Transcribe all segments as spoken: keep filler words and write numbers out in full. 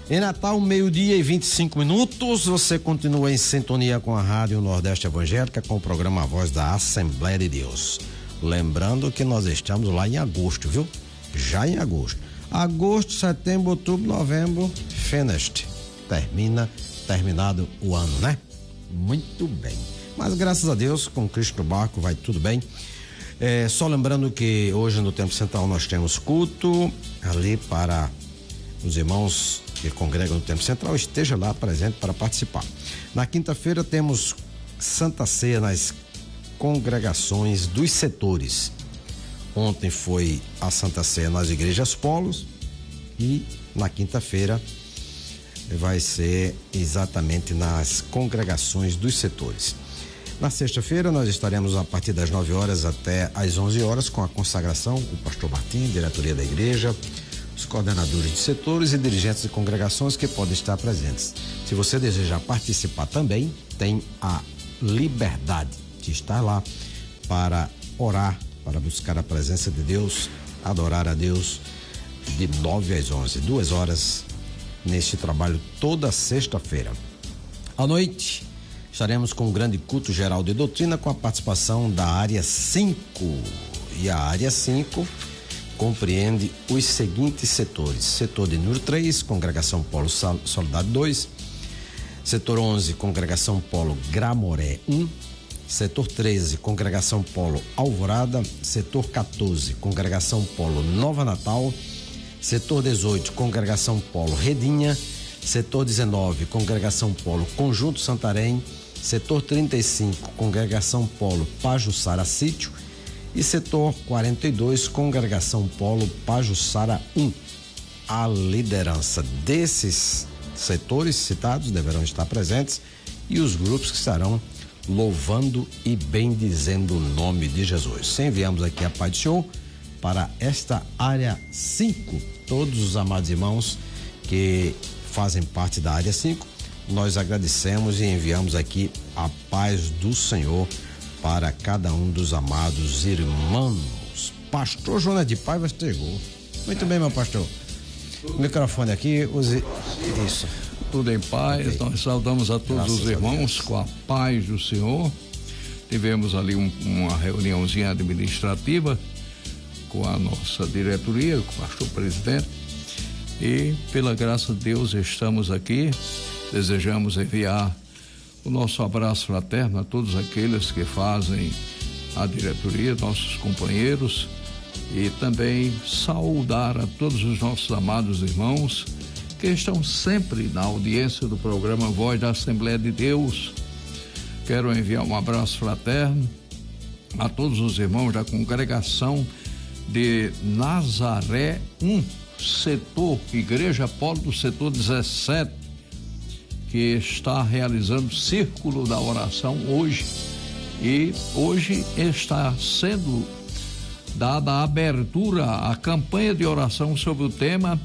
Em Natal, meio-dia e vinte e cinco minutos, você continua em sintonia com a Rádio Nordeste Evangélica com o programa Voz da Assembleia de Deus. Lembrando que nós estamos lá em agosto, viu? Já em agosto. Agosto, setembro, outubro, novembro, finished. Termina, terminado o ano, né? Muito bem. Mas graças a Deus, com Cristo no barco, vai tudo bem. É, só lembrando que hoje no Templo Central nós temos culto ali para os irmãos que congregam no Templo Central, esteja lá presente para participar. Na quinta-feira temos Santa Ceia nas congregações dos setores. Ontem foi a Santa Ceia nas igrejas polos e na quinta-feira vai ser exatamente nas congregações dos setores. Na sexta-feira nós estaremos a partir das nove horas até às onze horas com a consagração, o pastor Martim, diretoria da igreja, os coordenadores de setores e dirigentes de congregações que podem estar presentes. Se você desejar participar também, tem a liberdade de estar lá para orar, para buscar a presença de Deus, adorar a Deus de nove às onze, duas horas neste trabalho toda sexta-feira. À noite estaremos com um grande culto geral de doutrina com a participação da área cinco. E a área cinco compreende os seguintes setores: setor de número três, Congregação Polo Solidário dois, setor onze, Congregação Polo Gramoré um, setor treze, Congregação Polo Alvorada, setor quatorze, Congregação Polo Nova Natal, setor dezoito, Congregação Polo Redinha, setor dezenove, Congregação Polo Conjunto Santarém, setor trinta e cinco, Congregação Polo Pajuçara Sítio e setor quarenta e dois, Congregação Polo Pajuçara um. A liderança desses setores citados deverão estar presentes e os grupos que estarão louvando e bendizendo o nome de Jesus. Enviamos aqui a paz do Senhor para esta área cinco, todos os amados irmãos que fazem parte da área cinco, nós agradecemos e enviamos aqui a paz do Senhor para cada um dos amados irmãos. Pastor Jonas de Paiva chegou. Muito bem, meu pastor. O microfone aqui, use isso. Tudo em paz, okay. Nós saudamos a todos Graças os irmãos com a paz do Senhor. Tivemos ali um, uma reuniãozinha administrativa com a nossa diretoria, com o pastor presidente, e pela graça de Deus estamos aqui. Desejamos enviar o nosso abraço fraterno a todos aqueles que fazem a diretoria, nossos companheiros, e também saudar a todos os nossos amados irmãos que estão sempre na audiência do programa Voz da Assembleia de Deus. Quero enviar um abraço fraterno a todos os irmãos da congregação de Nazaré um, setor, Igreja Polo do setor dezessete, que está realizando o Círculo da Oração hoje, e hoje está sendo dada a abertura à campanha de oração sobre o tema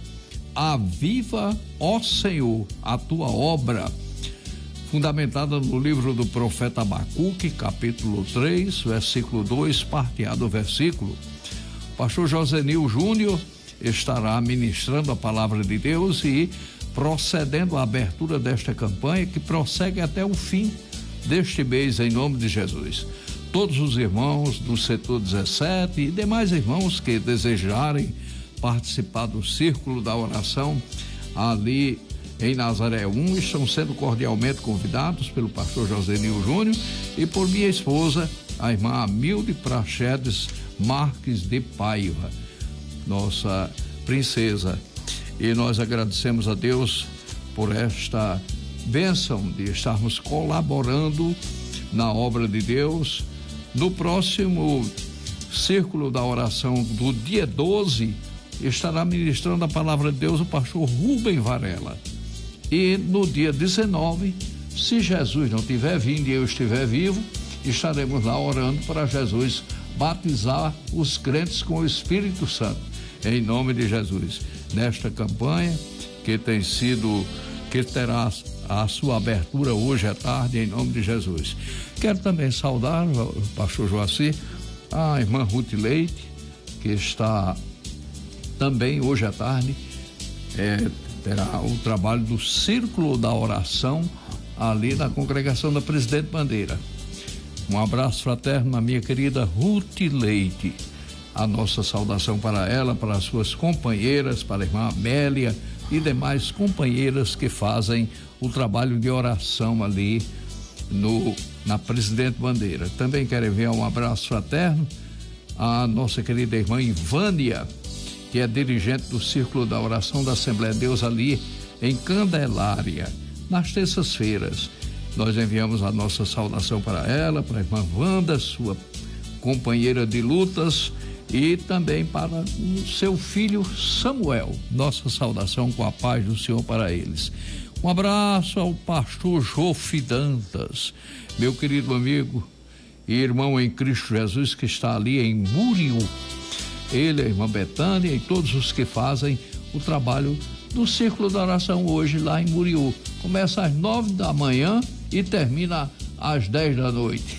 Aviva, ó Senhor, a tua obra, fundamentada no livro do profeta Abacuque, capítulo três, versículo dois, parte A do versículo. Pastor Josenil Júnior estará ministrando a palavra de Deus e procedendo à abertura desta campanha que prossegue até o fim deste mês, em nome de Jesus. Todos os irmãos do setor dezessete e demais irmãos que desejarem participar do Círculo da Oração ali em Nazaré um estão sendo cordialmente convidados pelo pastor Josenil Júnior e por minha esposa, a irmã Amilde Prachedes Marques de Paiva, nossa princesa. E nós agradecemos a Deus por esta bênção de estarmos colaborando na obra de Deus. No próximo Círculo da Oração do dia doze, estará ministrando a palavra de Deus o pastor Rubem Varela. E no dia dezenove, se Jesus não tiver vindo e eu estiver vivo, estaremos lá orando para Jesus batizar os crentes com o Espírito Santo, em nome de Jesus. Nesta campanha que tem sido, que terá a sua abertura hoje à tarde, em nome de Jesus. Quero também saudar o pastor Joacir, a irmã Ruth Leite, que está também hoje à tarde é, terá o trabalho do Círculo da Oração ali na congregação da Presidente Bandeira. Um abraço fraterno à minha querida Ruth Leite. A nossa saudação para ela, para as suas companheiras, para a irmã Amélia e demais companheiras que fazem o trabalho de oração ali no, na Presidente Bandeira. Também quero enviar um abraço fraterno à nossa querida irmã Ivânia, que é dirigente do Círculo da Oração da Assembleia de Deus ali em Candelária. Nas terças-feiras, nós enviamos a nossa saudação para ela, para a irmã Wanda, sua companheira de lutas, e também para o seu filho Samuel. Nossa saudação com a paz do Senhor para eles. Um abraço ao pastor Jofi Dantas, meu querido amigo e irmão em Cristo Jesus, que está ali em Muriú. Ele, a irmã Betânia e todos os que fazem o trabalho do Círculo da Oração hoje lá em Muriú. Começa às nove da manhã e termina às dez da noite.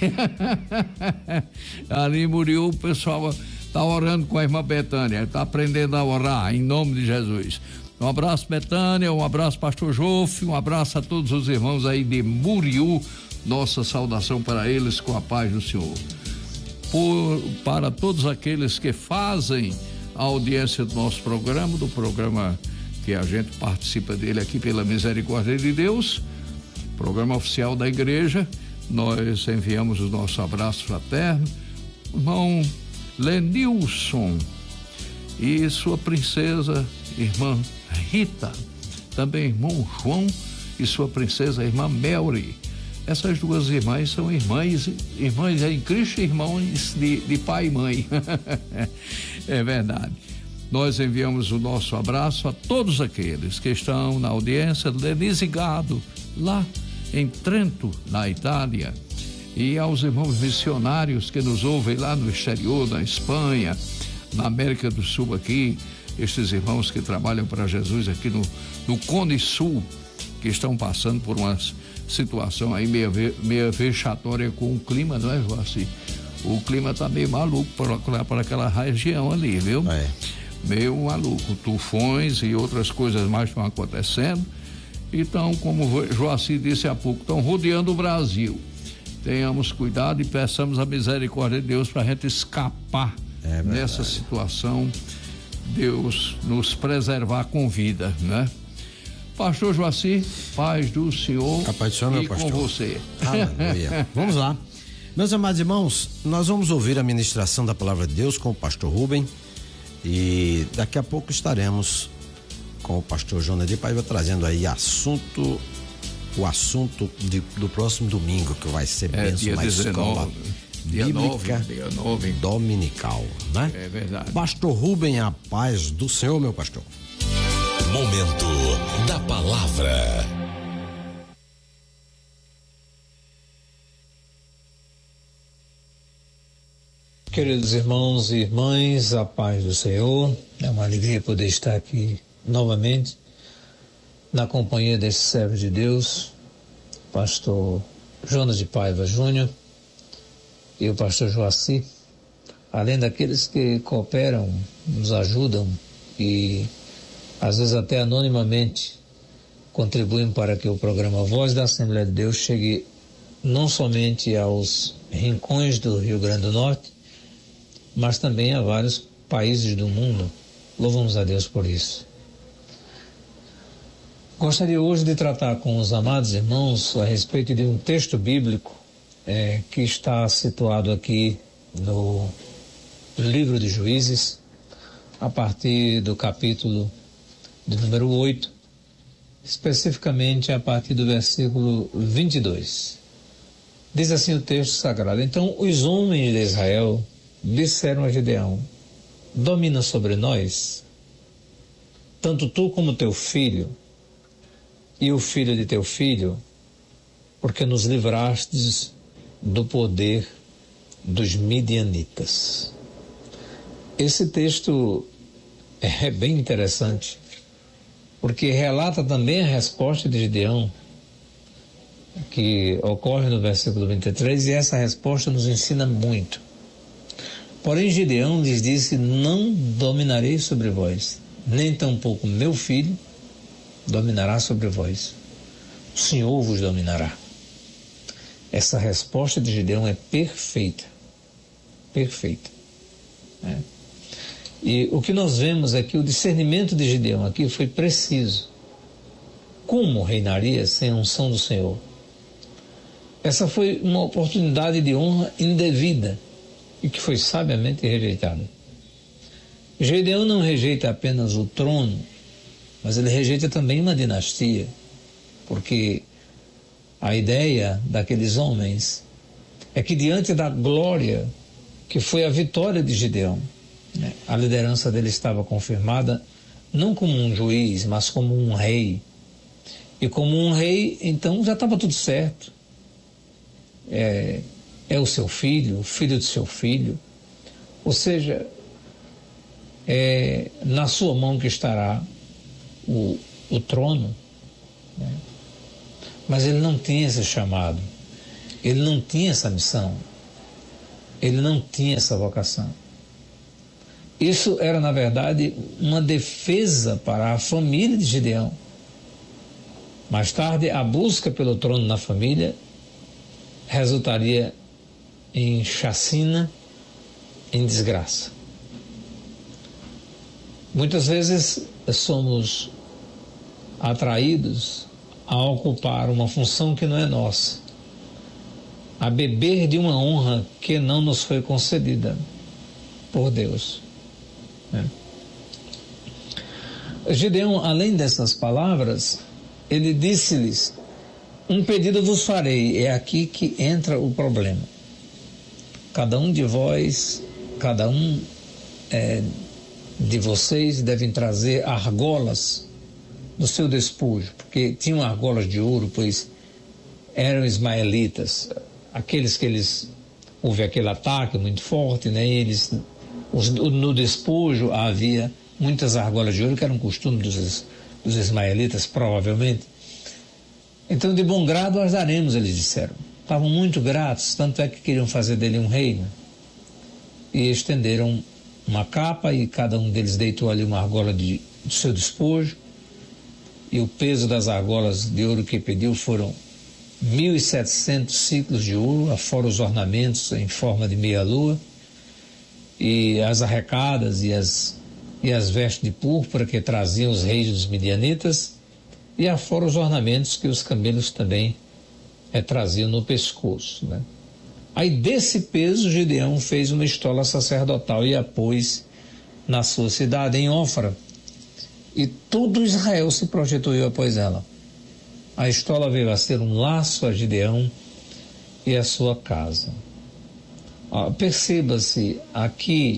Ali em Muriú o pessoal está orando com a irmã Betânia, está aprendendo a orar em nome de Jesus. Um abraço, Betânia, um abraço, pastor Jofe, um abraço a todos os irmãos aí de Muriú, nossa saudação para eles com a paz do Senhor. Por, para todos aqueles que fazem a audiência do nosso programa, do programa que a gente participa dele aqui pela misericórdia de Deus, programa oficial da igreja, nós enviamos o nosso abraço fraterno, irmão Lenilson e sua princesa, irmã Rita, também irmão João e sua princesa, irmã Melry. Essas duas irmãs são irmãs, irmãs em Cristo, irmãos de, de pai e mãe. É verdade. Nós enviamos o nosso abraço a todos aqueles que estão na audiência do Denise Gado, lá em Trento, na Itália, e aos irmãos missionários que nos ouvem lá no exterior, na Espanha, na América do Sul aqui, estes irmãos que trabalham para Jesus aqui no, no Cone Sul, que estão passando por uma situação aí meio, meio vexatória com o clima, não é, Joaci? O clima tá meio maluco para, para aquela região ali, viu? É. Meio maluco, tufões e outras coisas mais estão acontecendo. Então, como o Joaci disse há pouco, estão rodeando o Brasil. Tenhamos cuidado e peçamos a misericórdia de Deus para a gente escapar é nessa situação, Deus nos preservar com vida, né? Pastor Joaci, paz do Senhor, paz do Senhor, meu e pastor. Com você. Aleluia. Vamos lá. Meus amados irmãos, nós vamos ouvir a ministração da palavra de Deus com o pastor Rubem e daqui a pouco estaremos com o pastor Jonas de Paiva trazendo aí assunto, o assunto de, do próximo domingo, que vai ser é, bênção na escola dia bíblica nove, dia nove. dominical, né? É verdade. Pastor Rubem, a paz do Senhor, meu pastor. Momento da palavra. Queridos irmãos e irmãs, a paz do Senhor. É uma alegria poder estar aqui novamente na companhia desse servo de Deus, pastor Jonas de Paiva Júnior e o pastor Joaci, além daqueles que cooperam, nos ajudam e às vezes até anonimamente contribuem para que o programa Voz da Assembleia de Deus chegue não somente aos rincões do Rio Grande do Norte, mas também a vários países do mundo. Louvamos a Deus por isso. Gostaria hoje de tratar com os amados irmãos a respeito de um texto bíblico é, que está situado aqui no livro de Juízes, a partir do capítulo de número oito, especificamente a partir do versículo vinte e dois. Diz assim o texto sagrado: Então os homens de Israel disseram a Gideão: domina sobre nós, tanto tu como teu filho, e o filho de teu filho, porque nos livrastes do poder dos midianitas. Esse texto é bem interessante, porque relata também a resposta de Gideão, que ocorre no versículo vinte e três, e essa resposta nos ensina muito. Porém Gideão lhes disse: não dominarei sobre vós, nem tampouco meu filho dominará sobre vós. O Senhor vos dominará. Essa resposta de Gideão é perfeita. Perfeita. É. E o que nós vemos é que o discernimento de Gideão aqui foi preciso. Como reinaria sem a unção do Senhor? Essa foi uma oportunidade de honra indevida e que foi sabiamente rejeitada. Gideão não rejeita apenas o trono, mas ele rejeita também uma dinastia, porque a ideia daqueles homens é que diante da glória que foi a vitória de Gideão, né, a liderança dele estava confirmada não como um juiz, mas como um rei. E como um rei, então já estava tudo certo. É, é o seu filho, o filho do seu filho. Ou seja, é na sua mão que estará o, o trono. Né? Mas ele não tinha esse chamado. Ele não tinha essa missão. Ele não tinha essa vocação. Isso era, na verdade, uma defesa para a família de Gideão. Mais tarde, a busca pelo trono na família resultaria em chacina, em desgraça. Muitas vezes somos atraídos a ocupar uma função que não é nossa, a beber de uma honra que não nos foi concedida por Deus. Né? Gideão, além dessas palavras, ele disse-lhes: um pedido vos farei. É aqui que entra o problema. Cada um de vós, cada um é, de vocês devem trazer argolas do seu despojo, porque tinham argolas de ouro, pois eram ismaelitas, aqueles que eles, houve aquele ataque muito forte, né? Eles, os, no despojo havia muitas argolas de ouro, que eram costume dos, dos ismaelitas, provavelmente. Então, de bom grado as daremos, eles disseram. Estavam muito gratos, tanto é que queriam fazer dele um rei, né? E estenderam uma capa e cada um deles deitou ali uma argola de, do seu despojo, e o peso das argolas de ouro que pediu foram mil e setecentos ciclos de ouro, afora os ornamentos em forma de meia-lua, e as arrecadas e as, e as vestes de púrpura que traziam os reis dos midianitas, e afora os ornamentos que os camelos também é, traziam no pescoço. Né? Aí desse peso Gideão fez uma estola sacerdotal e a pôs na sua cidade, em Ofra, e todo Israel se prostituiu após ela. A estola veio a ser um laço a Gideão e a sua casa. Ah, perceba-se aqui,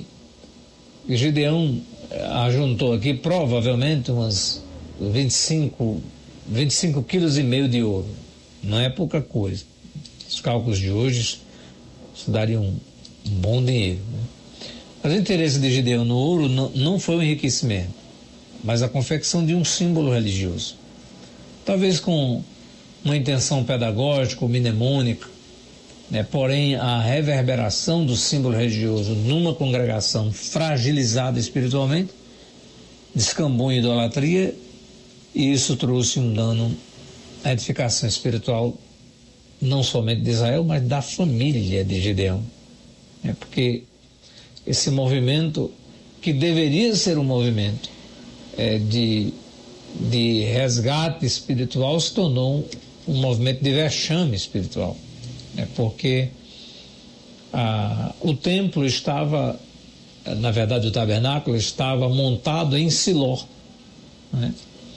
Gideão ajuntou aqui provavelmente umas vinte e cinco, vinte e cinco quilos e meio de ouro. Não é pouca coisa. Os cálculos de hoje, isso daria um, um bom dinheiro. Né? Mas o interesse de Gideão no ouro não, não foi o enriquecimento, mas a confecção de um símbolo religioso. Talvez com uma intenção pedagógica ou mnemônica, né? Porém a reverberação do símbolo religioso numa congregação fragilizada espiritualmente descambou em idolatria, e isso trouxe um dano à edificação espiritual não somente de Israel, mas da família de Gideão. É porque esse movimento, que deveria ser um movimento é, de, de resgate espiritual, se tornou um movimento de vexame espiritual. É porque a, o templo estava, na verdade o tabernáculo estava montado em Siló, né?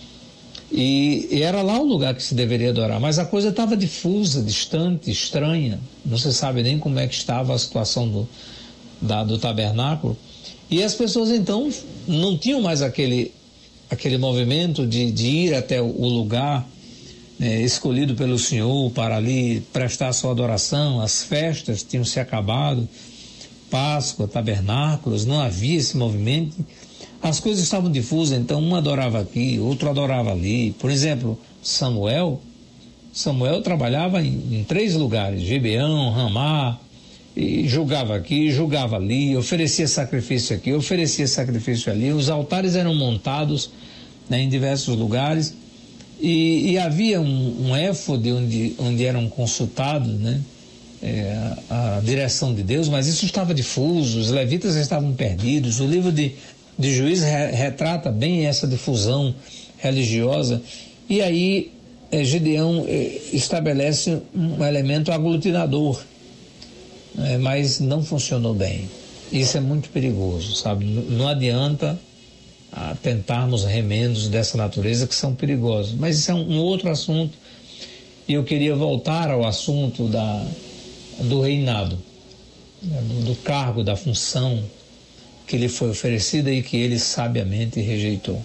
E, e era lá o lugar que se deveria adorar, mas a coisa estava difusa, distante, estranha, não se sabe nem como é que estava a situação do, da, do tabernáculo, e as pessoas então não tinham mais aquele, aquele movimento de, de ir até o lugar é, escolhido pelo Senhor para ali prestar sua adoração. As festas tinham se acabado, Páscoa, tabernáculos, não havia esse movimento. As coisas estavam difusas, então um adorava aqui, outro adorava ali. Por exemplo, Samuel, Samuel trabalhava em, em três lugares, Gibeão, Ramá, e julgava aqui, julgava ali, oferecia sacrifício aqui, oferecia sacrifício ali. Os altares eram montados, né, em diversos lugares, E, e havia um, um éfode onde, onde eram consultados, né, é, a, a direção de Deus, mas isso estava difuso, os levitas estavam perdidos. O livro de, de Juízes re, retrata bem essa difusão religiosa. E aí é, Gideão é, estabelece um elemento aglutinador, é, mas não funcionou bem. Isso é muito perigoso, sabe? Não adianta a tentarmos remendos dessa natureza que são perigosos. Mas isso é um, um outro assunto, e eu queria voltar ao assunto da, do reinado, né, do, do cargo, da função que lhe foi oferecida e que ele sabiamente rejeitou.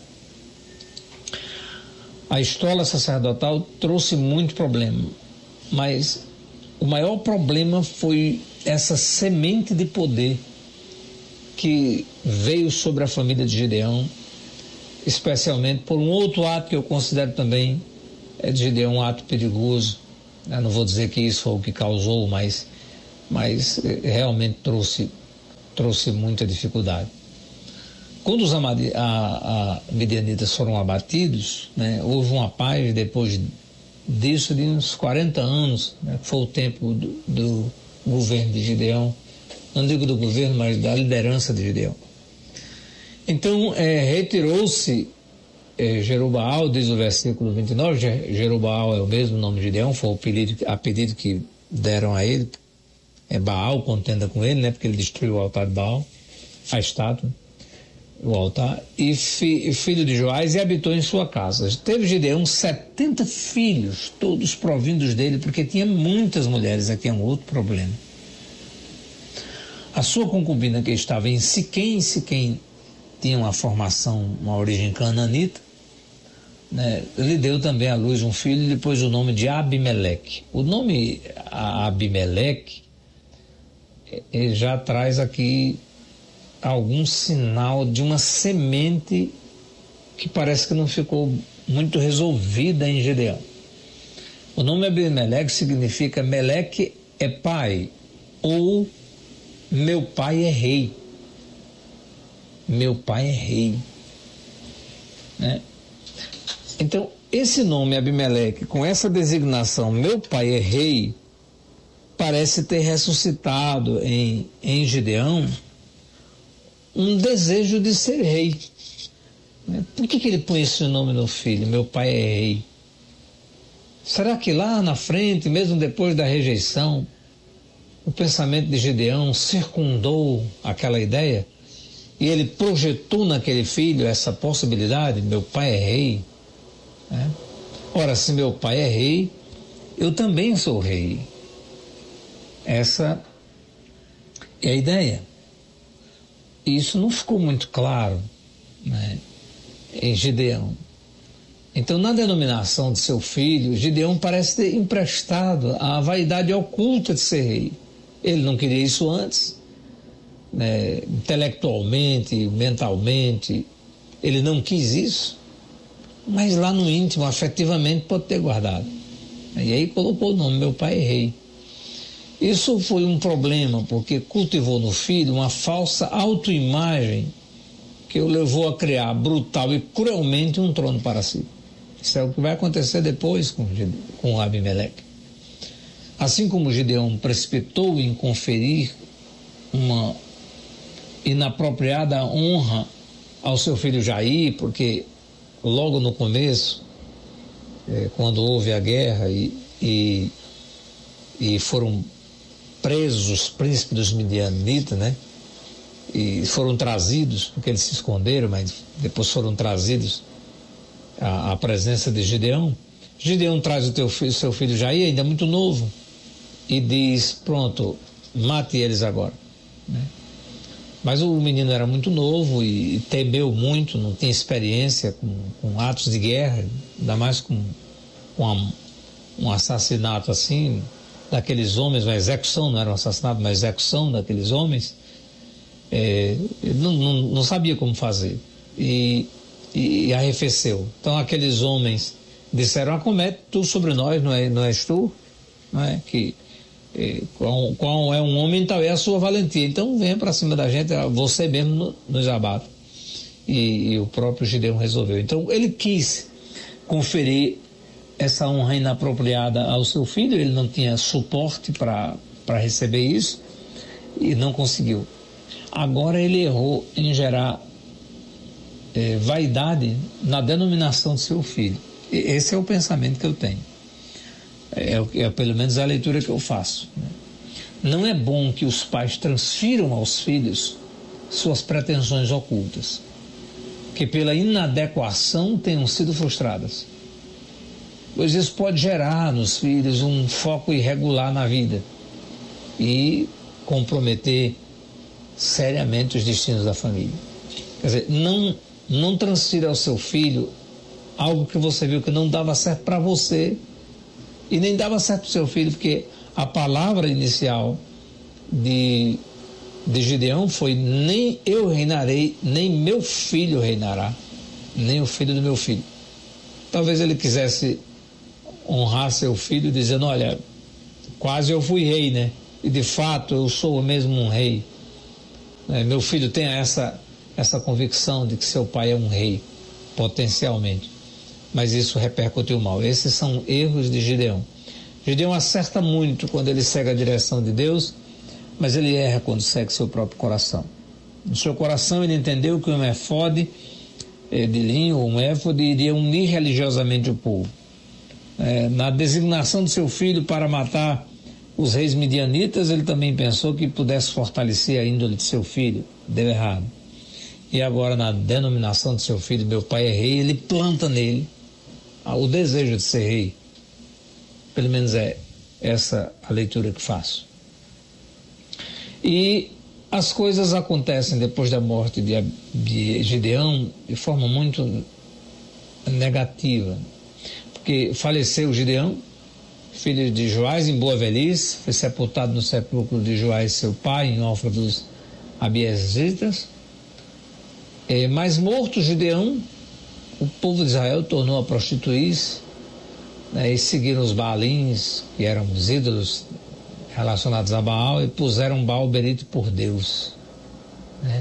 A estola sacerdotal trouxe muito problema, mas o maior problema foi essa semente de poder que veio sobre a família de Gideão, especialmente por um outro ato que eu considero também é de Gideão um ato perigoso. Eu não vou dizer que isso foi o que causou, mas, mas realmente trouxe, trouxe muita dificuldade. Quando os amadi, a, a midianitas foram abatidos, né, houve uma paz depois disso de uns quarenta anos, né, foi o tempo do, do governo de Gideão. Não digo do governo, mas da liderança de Gideão. Então, é, retirou-se é, Jerubaal, diz o versículo vinte e nove, Jerubaal é o mesmo nome de Gideão, foi o apelido, apelido que deram a ele, é Baal, contenda com ele, né, porque ele destruiu o altar de Baal, a estátua, o altar, e fi, filho de Joás, e habitou em sua casa. Teve Gideão setenta filhos, todos provindos dele, porque tinha muitas mulheres. Aqui é um outro problema. A sua concubina, que estava em Siquém, Siquém tinha uma formação, uma origem cananita, né, lhe deu também à luz um filho e depois o nome de Abimeleque. O nome Abimeleque já traz aqui algum sinal de uma semente que parece que não ficou muito resolvida em Gideão. O nome Abimeleque significa Meleque é pai, ou meu pai é rei. Meu pai é rei, né? Então, esse nome Abimeleque, com essa designação, meu pai é rei, parece ter ressuscitado em, em Gideão um desejo de ser rei. Por que que ele põe esse nome no filho? Meu pai é rei. Será que lá na frente, mesmo depois da rejeição, o pensamento de Gideão circundou aquela ideia e ele projetou naquele filho essa possibilidade? Meu pai é rei, né? Ora, se meu pai é rei, eu também sou rei. Essa é a ideia. E isso não ficou muito claro, né, em Gideão. Então, na denominação de seu filho, Gideão parece ter emprestado a vaidade oculta de ser rei. Ele não queria isso antes, né, intelectualmente, mentalmente, ele não quis isso, mas lá no íntimo, afetivamente, pode ter guardado. E aí colocou o nome, meu pai é rei. Isso foi um problema, porque cultivou no filho uma falsa autoimagem que o levou a criar brutal e cruelmente um trono para si. Isso é o que vai acontecer depois com, com Abimeleque. Assim como Gideão precipitou em conferir uma inapropriada honra ao seu filho Jair, porque logo no começo, é, quando houve a guerra e, e, e foram presos os príncipes dos midianitas, né? E foram trazidos, porque eles se esconderam, mas depois foram trazidos à, à presença de Gideão. Gideão traz o teu filho, seu filho Jair, ainda muito novo, e diz, pronto, mate eles agora, né? Mas o menino era muito novo e temeu muito, não tinha experiência com, com atos de guerra, ainda mais com, com a, um assassinato assim, daqueles homens, uma execução, não era um assassinato, uma execução daqueles homens. É, não, não, não sabia como fazer e, e, e arrefeceu. Então aqueles homens disseram, acomete tu sobre nós, não, é, não és tu, não é? Que é, qual, qual é um homem, então é a sua valentia, então venha para cima da gente, você mesmo nos abate. E, e o próprio Gideão resolveu. Então ele quis conferir essa honra inapropriada ao seu filho, ele não tinha suporte para para receber isso e não conseguiu. Agora ele errou em gerar é, vaidade na denominação do seu filho. E esse é o pensamento que eu tenho. É, é pelo menos a leitura que eu faço. Não é bom que os pais transfiram aos filhos suas pretensões ocultas, que pela inadequação tenham sido frustradas. Pois isso pode gerar nos filhos um foco irregular na vida e comprometer seriamente os destinos da família. Quer dizer, não, não transfira ao seu filho algo que você viu que não dava certo para você e nem dava certo para o seu filho, porque a palavra inicial de, de Gideão foi: nem eu reinarei, nem meu filho reinará, nem o filho do meu filho. Talvez ele quisesse honrar seu filho dizendo: olha, quase eu fui rei, né? E de fato eu sou mesmo um rei. É, meu filho tem essa, essa convicção de que seu pai é um rei, potencialmente. Mas isso repercutiu mal. Esses são erros de Gideão. Gideão acerta muito quando ele segue a direção de Deus, mas ele erra quando segue seu próprio coração. No seu coração ele entendeu que um efode de linho, ou um éfode, iria unir religiosamente o povo. É, na designação do seu filho para matar os reis midianitas, ele também pensou que pudesse fortalecer a índole de seu filho. Deu errado. E agora, na denominação de seu filho, meu pai é rei, ele planta nele o desejo de ser rei. Pelo menos é essa a leitura que faço. E as coisas acontecem depois da morte de, de Gideão de forma muito negativa. Porque faleceu Gideão, filho de Joás, em boa velhice, foi sepultado no sepulcro de Joás, seu pai, em Ofra dos Abiesitas. É, mas morto Gideão, o povo de Israel tornou a prostituir-se, né, e seguiram os Baalins, que eram os ídolos relacionados a Baal, e puseram Baal Berite por Deus. Né?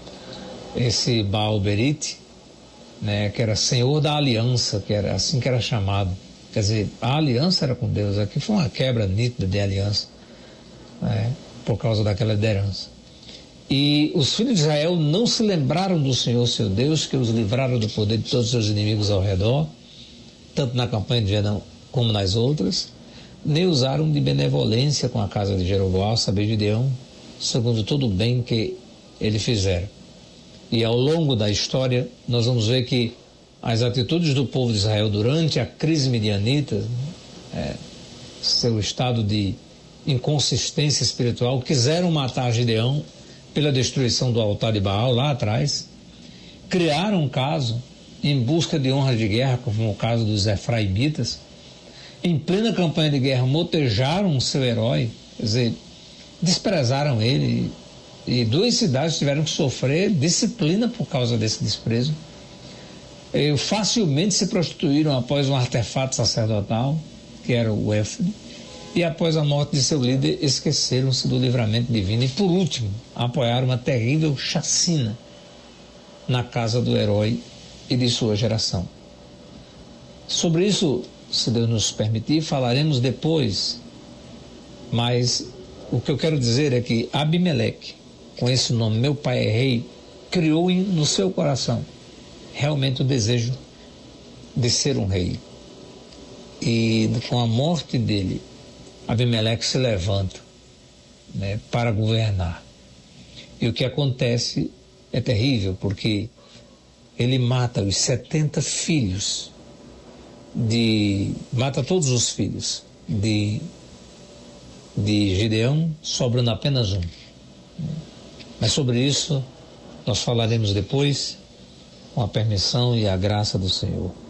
Esse Baal Berite, né, que era senhor da aliança, que era assim que era chamado. Quer dizer, a aliança era com Deus. Aqui foi uma quebra nítida de aliança, né, por causa daquela liderança. E os filhos de Israel não se lembraram do Senhor, seu Deus, que os livraram do poder de todos os seus inimigos ao redor, tanto na campanha de Gideão como nas outras, nem usaram de benevolência com a casa de Jeroboão, saber Gideão, segundo todo o bem que ele fizera. E ao longo da história, nós vamos ver que as atitudes do povo de Israel durante a crise midianita, é, seu estado de inconsistência espiritual, quiseram matar Gideão pela destruição do altar de Baal lá atrás, criaram um caso em busca de honra de guerra, como o caso dos Efraimitas. Em plena campanha de guerra, motejaram o seu herói, quer dizer, desprezaram ele, e duas cidades tiveram que sofrer disciplina por causa desse desprezo. E facilmente se prostituíram após um artefato sacerdotal, que era o éfode, e após a morte de seu líder, esqueceram-se do livramento divino. E por último, apoiaram uma terrível chacina na casa do herói e de sua geração. Sobre isso, se Deus nos permitir, falaremos depois, mas o que eu quero dizer é que Abimeleque, com esse nome, meu pai é rei, criou no seu coração realmente o desejo de ser um rei. E com a morte dele, Abimeleque se levanta, né, para governar. E o que acontece é terrível, porque ele mata os setenta filhos, de, mata todos os filhos de, de Gideão, sobrando apenas um. Mas sobre isso nós falaremos depois, com a permissão e a graça do Senhor.